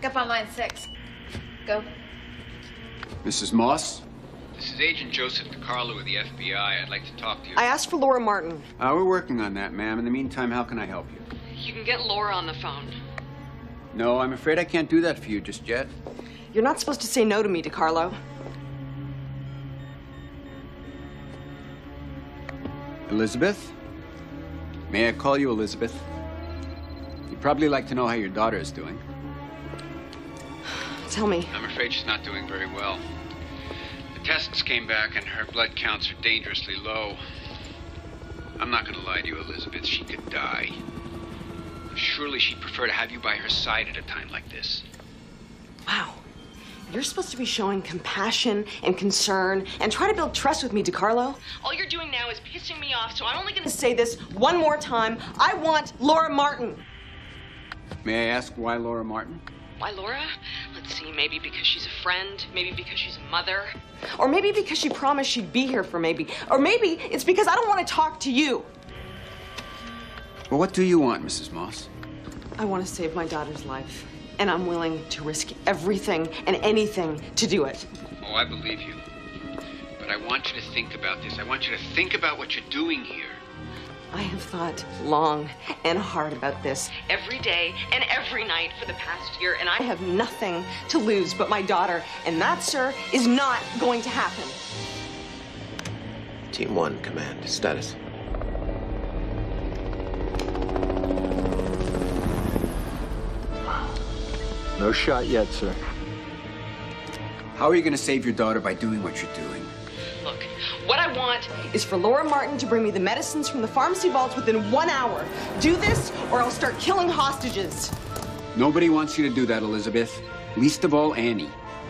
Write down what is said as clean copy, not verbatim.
Pick up on line 6. Go. Mrs. Moss? This is Agent Joseph DiCarlo with the FBI. I'd like to talk to you. I asked for Laura Martin. We're working on that, ma'am. In the meantime, how can I help you? You can get Laura on the phone. No, I'm afraid I can't do that for you just yet. You're not supposed to say no to me, DiCarlo. Elizabeth? May I call you Elizabeth? You'd probably like to know how your daughter is doing. Tell me. I'm afraid she's not doing very well. The tests came back and her blood counts are dangerously low. I'm not going to lie to you, Elizabeth. She could die. Surely she'd prefer to have you by her side at a time like this. Wow. You're supposed to be showing compassion and concern and try to build trust with me, DiCarlo. All you're doing now is pissing me off, so I'm only going to say this one more time. I want Laura Martin. May I ask why Laura Martin? Why Laura? Let's see, maybe because she's a friend, maybe because she's a mother, or maybe because she promised she'd be here for maybe, or maybe it's because I don't want to talk to you. Well, what do you want, Mrs. Moss? I want to save my daughter's life, and I'm willing to risk everything and anything to do it. Oh, I believe you. But I want you to think about this. I want you to think about what you're doing here. I have thought long and hard about this every day and every night for the past year, and I have nothing to lose but my daughter, and that, sir, is not going to happen. Team 1, command. Status. No shot yet, sir. How are you going to save your daughter by doing what you're doing? Look, what I want is for Laura Martin to bring me the medicines from the pharmacy vaults within 1 hour. Do this, or I'll start killing hostages. Nobody wants you to do that, Elizabeth. Least of all, Annie.